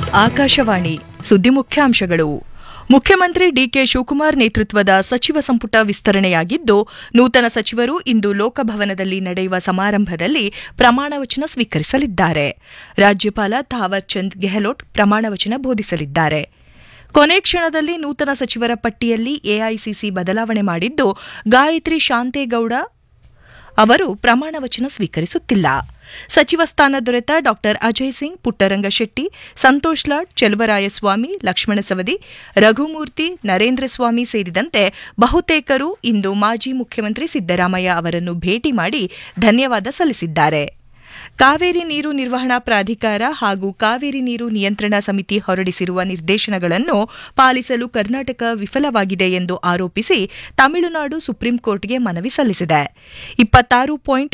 ಆಕಾಶವಾಣಿ ಸುದ್ದಿ ಮುಖ್ಯಾಂಶಗಳು. ಮುಖ್ಯಮಂತ್ರಿ ಡಿಕೆ ಶಿವಕುಮಾರ್ ನೇತೃತ್ವದ ಸಚಿವ ಸಂಪುಟ ವಿಸ್ತರಣೆಯಾಗಿದ್ದು, ನೂತನ ಸಚಿವರು ಇಂದು ಲೋಕಭವನದಲ್ಲಿ ನಡೆಯುವ ಸಮಾರಂಭದಲ್ಲಿ ಪ್ರಮಾಣವಚನ ಸ್ವೀಕರಿಸಲಿದ್ದಾರೆ. ರಾಜ್ಯಪಾಲ ಥಾವರ್ ಚಂದ್ ಗೆಹ್ಲೋಟ್ ಪ್ರಮಾಣವಚನ ಬೋಧಿಸಲಿದ್ದಾರೆ. ಕೊನೆ ಕ್ಷಣದಲ್ಲಿ ನೂತನ ಸಚಿವರ ಪಟ್ಟಿಯಲ್ಲಿ ಎಐಸಿಸಿ ಬದಲಾವಣೆ ಮಾಡಿದ್ದು, ಗಾಯತ್ರಿ ಶಾಂತೇಗೌಡ ಅವರು ಪ್ರಮಾಣವಚನ ಸ್ವೀಕರಿಸುತ್ತಿಲ್ಲ. ಸಚಿವ ಸ್ಥಾನ ದೊರೆತ ಡಾ ಅಜಯ್ ಸಿಂಗ್, ಪುಟ್ಟರಂಗಶೆಟ್ಟಿ, ಸಂತೋಷ್ ಲಾಡ್, ಚೆಲುವರಾಯಸ್ವಾಮಿ, ಲಕ್ಷ್ಮಣ ಸವದಿ, ರಘುಮೂರ್ತಿ, ನರೇಂದ್ರ ಸ್ವಾಮಿ ಸೇರಿದಂತೆ ಬಹುತೇಕರು ಇಂದು ಮಾಜಿ ಮುಖ್ಯಮಂತ್ರಿ ಸಿದ್ದರಾಮಯ್ಯ ಅವರನ್ನು ಭೇಟಿ ಮಾಡಿ ಧನ್ಯವಾದ ಸಲ್ಲಿಸಿದ್ದಾರೆ. ಕಾವೇರಿ ನೀರು ನಿರ್ವಹಣಾ ಪ್ರಾಧಿಕಾರ ಹಾಗೂ ಕಾವೇರಿ ನೀರು ನಿಯಂತ್ರಣ ಸಮಿತಿ ಹೊರಡಿಸಿರುವ ನಿರ್ದೇಶನಗಳನ್ನು ಪಾಲಿಸಲು ಕರ್ನಾಟಕ ವಿಫಲವಾಗಿದೆ ಎಂದು ಆರೋಪಿಸಿ ತಮಿಳುನಾಡು ಸುಪ್ರೀಂಕೋರ್ಟ್ಗೆ ಮನವಿ ಸಲ್ಲಿಸಿದೆ.